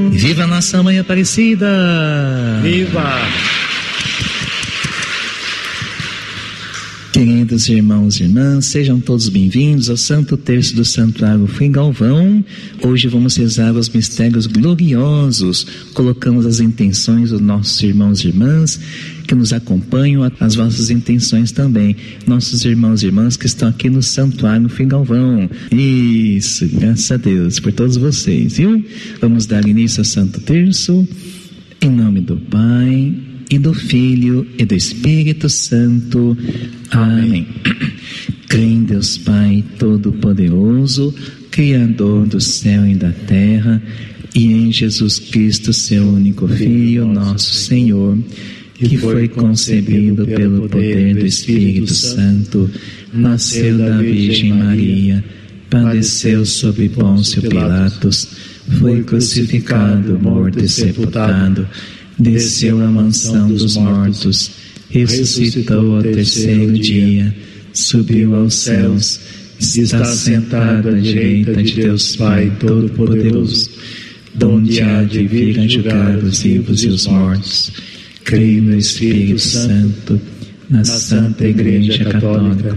Viva nossa Mãe Aparecida! Viva! Queridos irmãos e irmãs, sejam todos bem-vindos ao Santo Terço do Santuário Frei Galvão. Hoje vamos rezar os mistérios gloriosos. Colocamos as intenções dos nossos irmãos e irmãs que nos acompanham, as vossas intenções também, nossos irmãos e irmãs que estão aqui no Santuário Frei Galvão. Isso, graças a Deus por todos vocês, viu? Vamos dar início ao Santo Terço, em nome do Pai, e do Filho, e do Espírito Santo. Amém. Creio em Deus Pai Todo-Poderoso, Criador do céu e da terra, e em Jesus Cristo, seu único Filho, nosso Senhor, que foi concebido pelo poder do Espírito Santo, nasceu da Virgem Maria, padeceu sob Pôncio Pilatos, foi crucificado, morto e sepultado, desceu à mansão dos mortos, ressuscitou ao terceiro dia, subiu aos céus, está sentado à direita de Deus Pai Todo-Poderoso, donde há de vir a julgar os vivos e os mortos. Creio no Espírito Santo, na Santa Igreja Católica,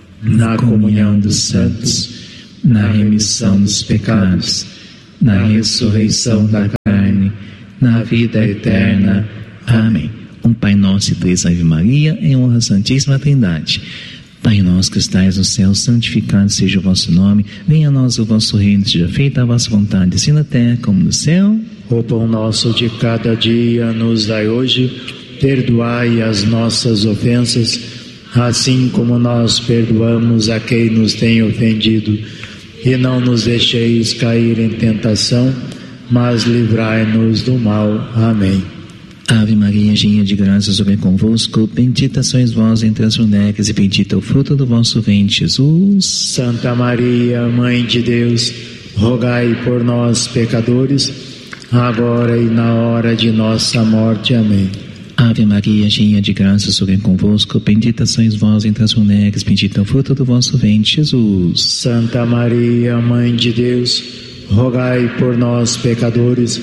na comunhão dos santos, na remissão dos pecados, na ressurreição da carne, na vida eterna. Amém. Um Pai Nosso e 3 Ave Maria, em honra à Santíssima Trindade. Pai nosso que estais no céu, santificado seja o vosso nome. Venha a nós o vosso reino, seja feita a vossa vontade, assim na terra como no céu. O pão nosso de cada dia nos dai hoje. Perdoai as nossas ofensas, assim como nós perdoamos a quem nos tem ofendido. E não nos deixeis cair em tentação, mas livrai-nos do mal. Amém. Ave Maria, cheia de graça, o Senhor é convosco. Bendita sois vós entre as mulheres, e bendito é o fruto do vosso ventre, Jesus. Santa Maria, Mãe de Deus, rogai por nós, pecadores, agora e na hora de nossa morte. Amém. Ave Maria, cheia de graça, o Senhor é convosco. Bendita sois vós entre as mulheres, bendito é o fruto do vosso ventre, Jesus. Santa Maria, Mãe de Deus, rogai por nós, pecadores,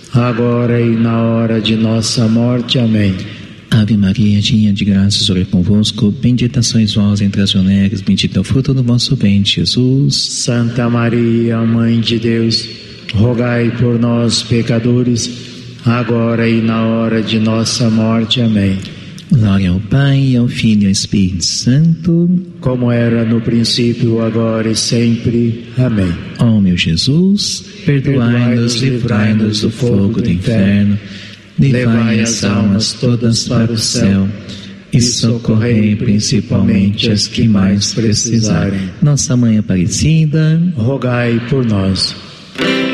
agora e na hora de nossa morte. Amém. Ave Maria, cheia de graça, o Senhor é convosco. Bendita sois vós entre as mulheres, bendito é o fruto do vosso ventre, Jesus. Santa Maria, Mãe de Deus, rogai por nós, pecadores, agora e na hora de nossa morte. Amém. Glória ao Pai, ao Filho e ao Espírito Santo, como era no princípio, agora e sempre. Amém. Ó meu Jesus, perdoai-nos, livrai-nos do fogo do inferno, levai as almas todas para o céu e socorrei principalmente as que mais precisarem. Nossa Mãe Aparecida, rogai por nós.